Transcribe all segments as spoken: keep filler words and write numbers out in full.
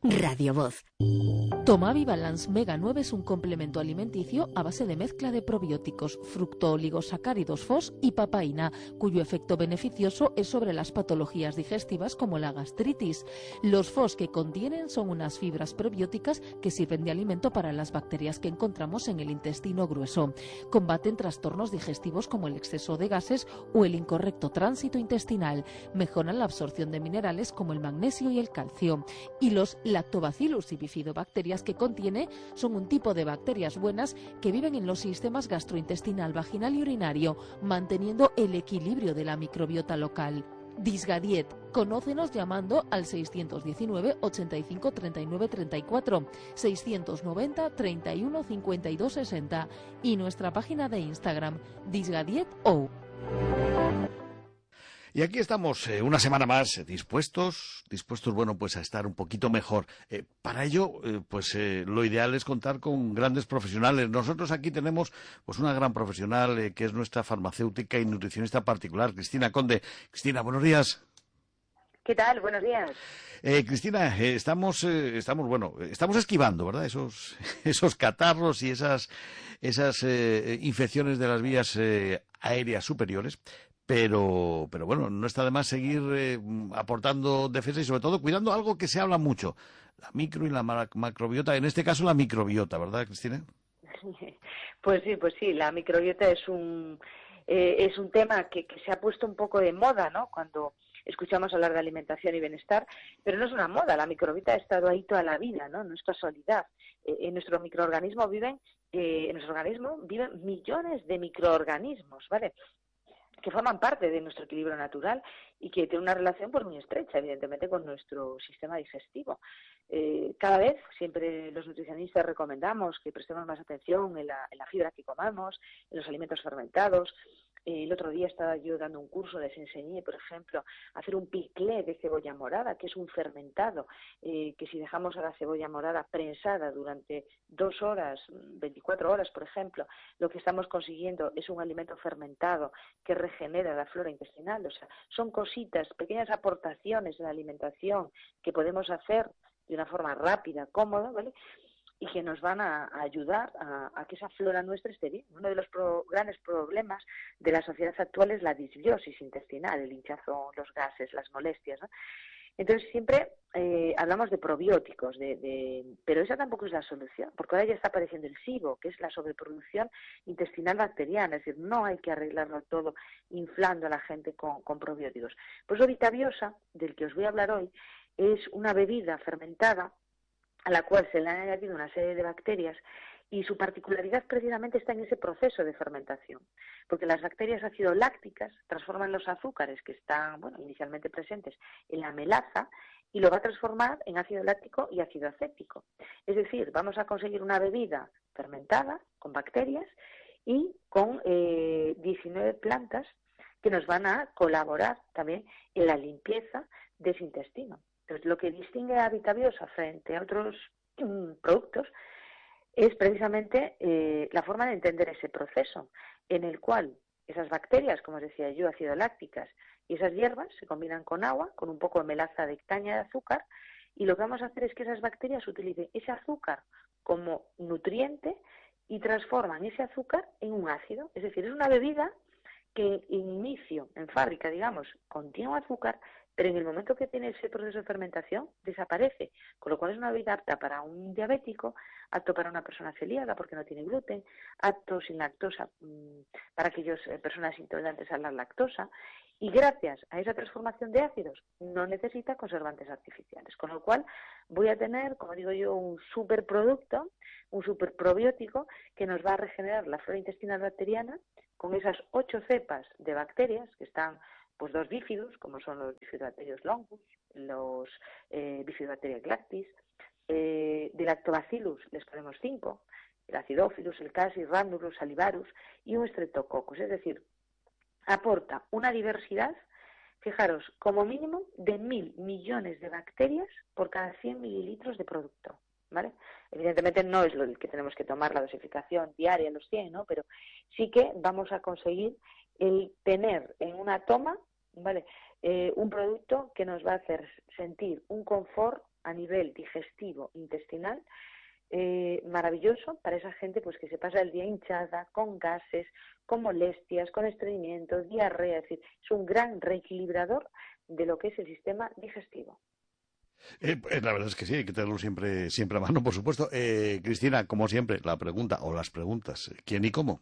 Radio Voz. Tomavi Balance Mega nueve es un complemento alimenticio a base de mezcla de probióticos, fructooligosacáridos F O S y papaína, cuyo efecto beneficioso es sobre las patologías digestivas como la gastritis. Los F O S que contienen son unas fibras probióticas que sirven de alimento para las bacterias que encontramos en el intestino grueso. Combaten trastornos digestivos como el exceso de gases o el incorrecto tránsito intestinal. Mejoran la absorción de minerales como el magnesio y el calcio. Y los Lactobacillus y bifidobacterias que contiene son un tipo de bacterias buenas que viven en los sistemas gastrointestinal, vaginal y urinario, manteniendo el equilibrio de la microbiota local. Disgadiet. Conócenos llamando al seiscientos diecinueve, ochenta y cinco, treinta y nueve, treinta y cuatro, seiscientos noventa, treinta y uno, cincuenta y dos, sesenta y nuestra página de Instagram, disgadieto. Y aquí estamos eh, una semana más eh, dispuestos, dispuestos, bueno, pues a estar un poquito mejor. Eh, para ello, eh, pues eh, lo ideal es contar con grandes profesionales. Nosotros aquí tenemos pues una gran profesional eh, que es nuestra farmacéutica y nutricionista particular, Cristina Conde. Cristina, buenos días. ¿Qué tal? Buenos días. Eh, Cristina, eh, estamos, eh, estamos, bueno, estamos esquivando, ¿verdad? Esos, esos catarros y esas, esas eh, infecciones de las vías eh, aéreas superiores. Pero, pero bueno, no está de más seguir eh, aportando defensa y sobre todo cuidando algo que se habla mucho, la micro y la macrobiota, en este caso la microbiota, ¿verdad, Cristina? Pues sí, pues sí, la microbiota es un eh, es un tema que, que se ha puesto un poco de moda, ¿no? Cuando escuchamos hablar de alimentación y bienestar, pero no es una moda, la microbiota ha estado ahí toda la vida, ¿no? No es casualidad. Eh, en nuestro microorganismo viven, eh, en nuestro organismo viven millones de microorganismos, ¿vale?, que forman parte de nuestro equilibrio natural y que tienen una relación pues muy estrecha, evidentemente, con nuestro sistema digestivo. Eh, cada vez, siempre los nutricionistas recomendamos que prestemos más atención en la, en la fibra que comamos, en los alimentos fermentados. Eh, el otro día estaba yo dando un curso, les enseñé, por ejemplo, a hacer un piclé de cebolla morada, que es un fermentado, eh, que si dejamos a la cebolla morada prensada durante dos horas, veinticuatro horas, por ejemplo, lo que estamos consiguiendo es un alimento fermentado que regenera la flora intestinal. O sea, son cositas, pequeñas aportaciones en la alimentación que podemos hacer de una forma rápida, cómoda, ¿vale?, y que nos van a, a ayudar a, a que esa flora nuestra esté bien. Uno de los pro, grandes problemas de la sociedad actual es la disbiosis intestinal, el hinchazón, los gases, las molestias, ¿no? Entonces siempre eh, hablamos de probióticos, de, de, pero esa tampoco es la solución, porque ahora ya está apareciendo el SIBO, que es la sobreproducción intestinal bacteriana, es decir, no hay que arreglarlo todo inflando a la gente con, con probióticos. Por eso Vitabiosa, del que os voy a hablar hoy, es una bebida fermentada a la cual se le han añadido una serie de bacterias y su particularidad precisamente está en ese proceso de fermentación, porque las bacterias ácido lácticas transforman los azúcares que están, bueno, inicialmente presentes en la melaza y lo va a transformar en ácido láctico y ácido acético. Es decir, vamos a conseguir una bebida fermentada con bacterias y con eh, diecinueve plantas que nos van a colaborar también en la limpieza de ese intestino. Entonces, lo que distingue a Vitabiosa frente a otros mm, productos es precisamente eh, la forma de entender ese proceso, en el cual esas bacterias, como os decía yo, ácido lácticas, y esas hierbas se combinan con agua, con un poco de melaza de caña de azúcar, y lo que vamos a hacer es que esas bacterias utilicen ese azúcar como nutriente y transforman ese azúcar en un ácido. Es decir, es una bebida que en inicio, en fábrica, digamos, contiene azúcar, pero en el momento que tiene ese proceso de fermentación desaparece, con lo cual es una bebida apta para un diabético, apto para una persona celíaca porque no tiene gluten, apto sin lactosa mmm, para aquellas eh, personas intolerantes a la lactosa, y gracias a esa transformación de ácidos no necesita conservantes artificiales, con lo cual voy a tener, como digo yo, un superproducto, un superprobiótico que nos va a regenerar la flora intestinal bacteriana con esas ocho cepas de bacterias que están, pues dos bífidos, como son los bifidobacterios longus, los eh, bifidobacterias lactis, eh, de lactobacillus les ponemos cinco, el acidophilus, el cassis, rhamnurus, salivarus y un streptococcus, es decir, aporta una diversidad, fijaros, como mínimo de mil millones de bacterias por cada cien mililitros de producto, ¿vale? Evidentemente no es lo que tenemos que tomar la dosificación diaria, los cien, ¿no? Pero sí que vamos a conseguir el tener en una toma, ¿vale?, eh, un producto que nos va a hacer sentir un confort a nivel digestivo intestinal eh, maravilloso para esa gente pues que se pasa el día hinchada, con gases, con molestias, con estreñimiento, diarrea, es decir, es un gran reequilibrador de lo que es el sistema digestivo. Eh, la verdad es que sí, hay que tenerlo siempre, siempre a mano, por supuesto. Eh, Cristina, como siempre, la pregunta o las preguntas, ¿quién y cómo?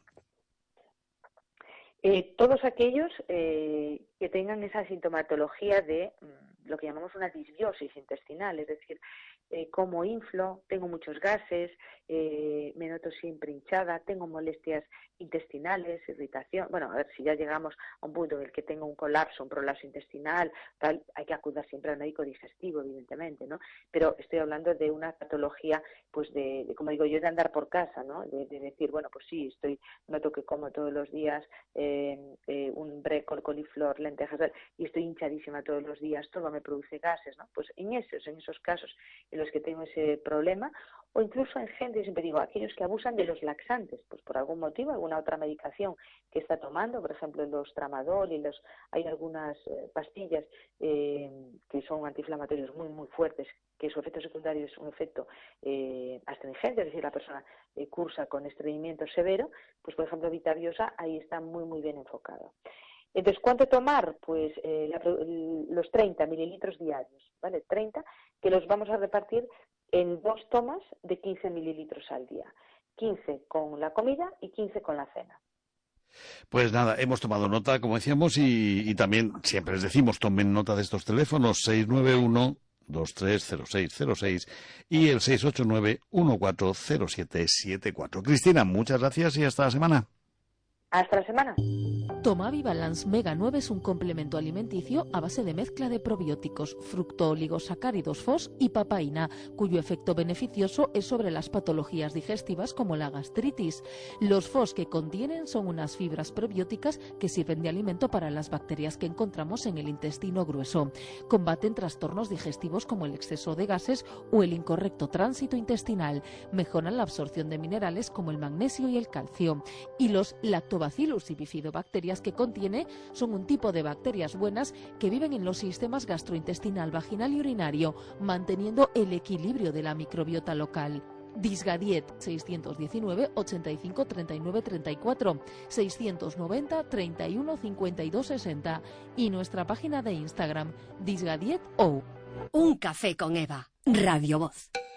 Eh, todos aquellos eh, que tengan esa sintomatología de mm, lo que llamamos una disbiosis intestinal, es decir, eh, como inflo, tengo muchos gases, eh, me noto siempre hinchada, tengo molestias intestinales, irritación. Bueno, a ver, si ya llegamos a un punto en el que tengo un colapso, un prolapso intestinal, tal, hay que acudir siempre al médico digestivo, evidentemente, ¿no? Pero estoy hablando de una patología, pues de, de como digo yo, de andar por casa, ¿no? De, de decir, bueno, pues sí, estoy, noto que como todos los días eh, eh, un brécol, coliflor, lentejas, y estoy hinchadísima todos los días, todo me produce gases, ¿no? Pues en esos, en esos casos en los que tengo ese problema, o incluso en gente, siempre digo, aquellos que abusan de los laxantes, pues por algún motivo, alguna otra medicación que está tomando, por ejemplo los tramadol y los, hay algunas eh, pastillas eh, que son antiinflamatorios muy muy fuertes, que su efecto secundario es un efecto eh, astringente, es decir, la persona eh, cursa con estreñimiento severo, pues por ejemplo Vitaviosa ahí está muy muy bien enfocado. Entonces, ¿cuánto tomar? Pues eh, la, los treinta mililitros diarios, ¿vale? treinta, que los vamos a repartir en dos tomas de quince mililitros al día. quince con la comida y quince con la cena. Pues nada, hemos tomado nota, como decíamos, y, y también siempre les decimos, tomen nota de estos teléfonos, seis nueve uno, dos tres cero seis cero seis y el seis ocho nueve, uno cuatro cero siete siete cuatro. Cristina, muchas gracias y hasta la semana. Hasta la semana. Tomavi Balance Mega nueve es un complemento alimenticio a base de mezcla de probióticos, fructooligosacáridos F O S y papaína, cuyo efecto beneficioso es sobre las patologías digestivas como la gastritis. Los F O S que contienen son unas fibras probióticas que sirven de alimento para las bacterias que encontramos en el intestino grueso. Combaten trastornos digestivos como el exceso de gases o el incorrecto tránsito intestinal. Mejoran la absorción de minerales como el magnesio y el calcio. Y los Lactobacillus y bifidobacterias que contiene son un tipo de bacterias buenas que viven en los sistemas gastrointestinal, vaginal y urinario, manteniendo el equilibrio de la microbiota local. Disgadiet seis uno nueve, ochenta y cinco, treinta y nueve, treinta y cuatro, seiscientos noventa, treinta y uno, cincuenta y dos, sesenta y nuestra página de Instagram Disgadiet O. Un café con Eva, Radio Voz.